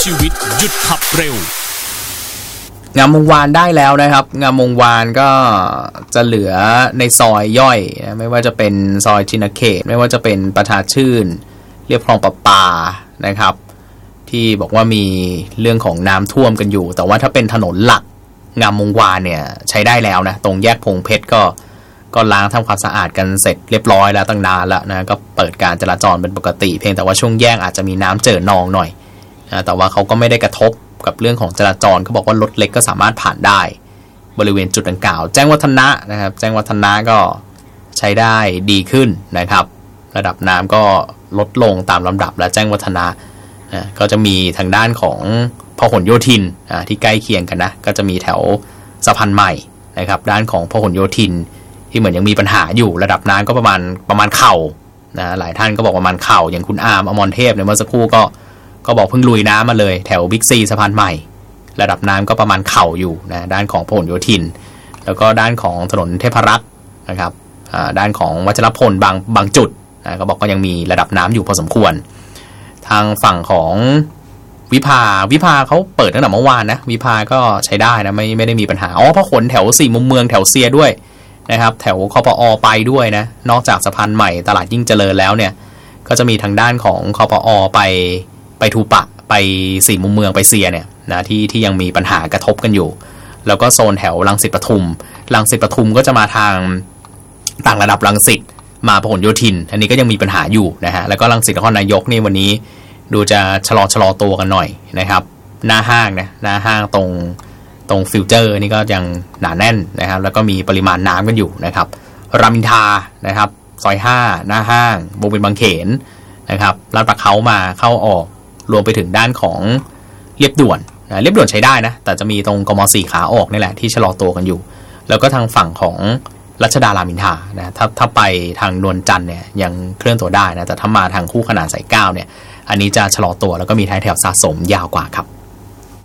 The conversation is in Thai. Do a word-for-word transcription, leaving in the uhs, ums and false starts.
ชีวิตหยุดขับเร็วงามวงวานได้แล้วนะครับงามวงวานก็จะเหลือในซอยย่อยนะไม่ว่าจะเป็นซอยชินเขตไม่ว่าจะเป็นประชาชื่นเรียบคลองประปานะครับที่บอกว่ามีเรื่องของน้ำท่วมกันอยู่แต่ว่าถ้าเป็นถนนหลักงามวงวานเนี่ยใช้ได้แล้วนะตรงแยกพงเพชรก็ก็ล้างทำความสะอาดกันเสร็จเรียบร้อยแล้วตั้งนานแล้วนะก็เปิดการจราจรเป็นปกติเพียงแต่ว่าช่วงแยกอาจจะมีน้ำเจิ่นองหน่อยนะแต่ว่าเขาก็ไม่ได้กระทบกับเรื่องของจราจรเขาบอกว่ารถเล็กก็สามารถผ่านได้บริเวณจุดดังกล่าวแจ้งวัฒนะนะครับแจ้งวัฒนะก็ใช้ได้ดีขึ้นนะครับระดับน้ำก็ลดลงตามลำดับและแจ้งวัฒนะนะก็จะมีทางด้านของพหลโยธินอ่าที่ใกล้เคียงกันนะก็จะมีแถวสะพานใหม่นะครับด้านของพหลโยธินที่เหมือนยังมีปัญหาอยู่ระดับน้ำก็ประมาณประมาณเข่านะหลายท่านก็บอกประมาณเข่าอย่างคุณอาร์มอมรเทพเนี่ยเมื่อสักครู่ก็ก็บอกเพิ่งลุยน้ำมาเลยแถวบิ๊กซีสะพานใหม่ระดับน้ำก็ประมาณเข่าอยู่นะด้านของพหลโยธินแล้วก็ด้านของถนนเทพรักษ์นะครับด้านของวัชรพลบางบางจุดนะก็บอกก็ยังมีระดับน้ำอยู่พอสมควรทางฝั่งของวิภาวิภาเขาเปิดตั้งแต่เมื่อวานนะวิภาก็ใช้ได้นะไม่ไม่ได้มีปัญหาอ๋อพหลแถวสี่มุมเมืองแถวเซียด้วยนะครับแถวคปอไปด้วยนะนอกจากสะพานใหม่ตลาดยิ่งเจริญแล้วเนี่ยก็จะมีทางด้านของคปอไปไปทูปะไปสี่มุมเมืองไปเซียเนี่ยนะที่ที่ยังมีปัญหากระทบกันอยู่แล้วก็โซนแถวรังสิตปทุมรังสิตปทุมก็จะมาทางต่างระดับรังสิตมาพหลโยธินอันนี้ก็ยังมีปัญหาอยู่นะฮะแล้วก็รังสิตนครนายกนี่วันนี้ดูจะชะลอชะลอตัวกันหน่อยนะครับหน้าห้างนะหน้าห้างตรงตรงฟิวเจอร์นี่ก็ยังหนาแน่นนะครับแล้วก็มีปริมาณน้ำกันอยู่นะครับรามอินทรานะครับซอยห้าหน้าห้างวงเวียนบางเขนนะครับลาดพร้าวมาเข้าออกรวมไปถึงด้านของเรียบด่วนนะเรียบด่วนใช้ได้นะแต่จะมีตรงกม.สี่ขาออกนี่แหละที่ชะลอตัวกันอยู่แล้วก็ทางฝั่งของรัชดารามอินทรานะถ้าถ้าไปทางนวลจันทร์เนี่ยยังเคลื่อนตัวได้นะแต่ถ้ามาทางคู่ขนานสายเก้าเนี่ยอันนี้จะชะลอตัวแล้วก็มีท้ายแถวสะสมยาวกว่าครับ